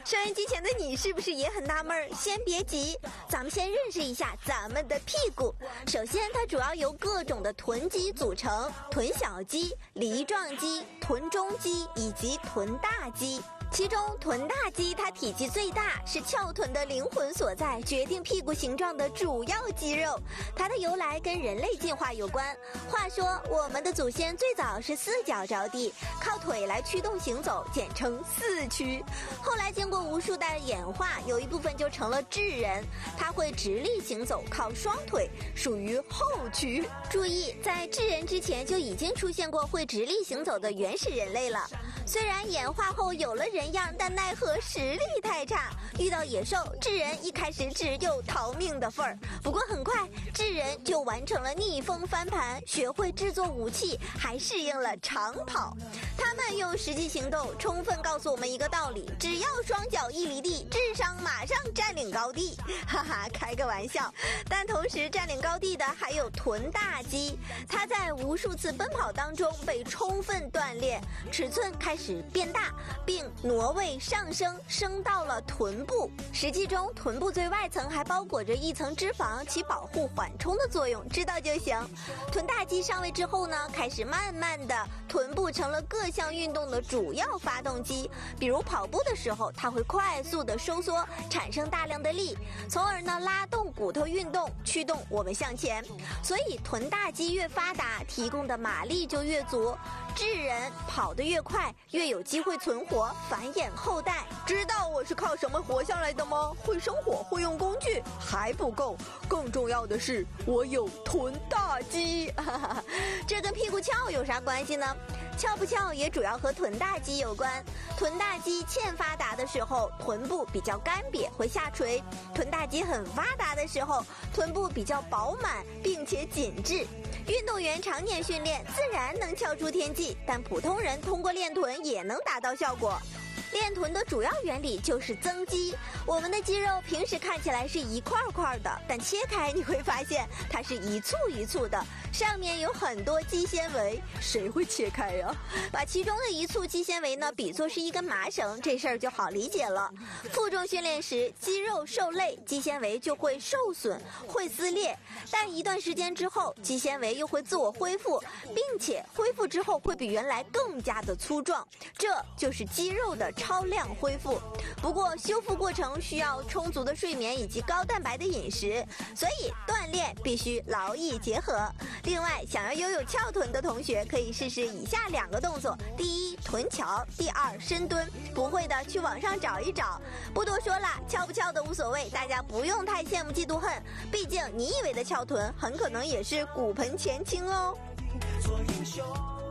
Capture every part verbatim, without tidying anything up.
收音机前的你是不是也很纳闷儿？先别急，咱们先认识一下咱们的屁股。首先，它主要由各种的臀肌组成，臀小肌、梨状肌、臀中肌以及臀大肌。其中臀大肌它体积最大，是翘臀的灵魂所在，决定屁股形状的主要肌肉。它的由来跟人类进化有关。话说我们的祖先最早是四脚着地，靠腿来驱动行走，简称四驱。后来经过无数代演化，有一部分就成了智人，它会直立行走，靠双腿，属于后驱。注意，在智人之前就已经出现过会直立行走的原始人类了。虽然演化后有了人样，但奈何实力太差，遇到野兽，智人一开始只有逃命的份儿。不过很快，智人就完成了逆风翻盘，学会制作武器，还适应了长跑。他们用实际行动充分告诉我们一个道理：只要双脚一离地，智商马上占领高地。哈哈，开个玩笑。但同时占领高地的还有臀大肌，它在无数次奔跑当中被充分锻炼，尺寸开始变大，并挪位上升，升到了臀部。实际中，臀部最外层还包裹着一层脂肪，起保护缓冲的作用，知道就行。臀大肌上位之后呢，开始慢慢的，臀部成了各项运动的主要发动机。比如跑步的时候，它会快速的收缩，产生大量的力，从而呢拉动骨头运动，驱动我们向前。所以臀大肌越发达，提供的马力就越足。智人跑得越快，越有机会存活，繁衍后代。知道我是靠什么活下来的吗？会生火，会用工具还不够，更重要的是我有臀大肌。这跟屁股翘有啥关系呢？翘不翘也主要和臀大肌有关。臀大肌欠发达的时候，臀部比较干瘪，会下垂；臀大肌很发达的时候，臀部比较饱满，并且紧致。运动员常年训练，自然能翘出天际，但普通人通过练臀也能达到效果。练臀的主要原理就是增肌。我们的肌肉平时看起来是一块块的，但切开你会发现它是一簇一簇的，上面有很多肌纤维。谁会切开呀？把其中的一簇肌纤维呢比作是一根麻绳，这事儿就好理解了。负重训练时，肌肉受累，肌纤维就会受损，会撕裂。但一段时间之后，肌纤维又会自我恢复，并且恢复之后会比原来更加的粗壮，这就是肌肉的超量恢复。不过修复过程需要充足的睡眠以及高蛋白的饮食，所以锻炼必须劳逸结合。另外，想要拥有翘臀的同学可以试试以下两个动作：第一，臀桥；第二，深蹲。不会的去网上找一找。不多说了，翘不翘的无所谓，大家不用太羡慕嫉妒恨，毕竟你以为的翘臀很可能也是骨盆前倾哦。做英雄。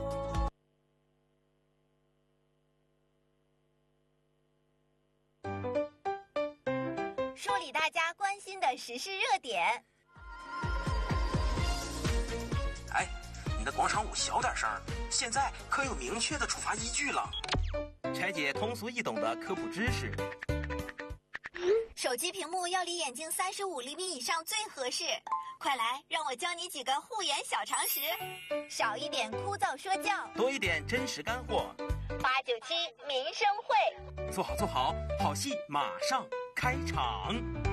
梳理大家关心的时事热点。 哎，你的广场舞小点声，现在可有明确的处罚依据了。 拆解通俗易懂的科普知识。 手机屏幕要离眼睛三十五厘米以上最合适。快来，让我教你几个护眼小常识。少一点枯燥说教， 多一点真实干货。 八九七民生会， 做好做好，好戏马上开场。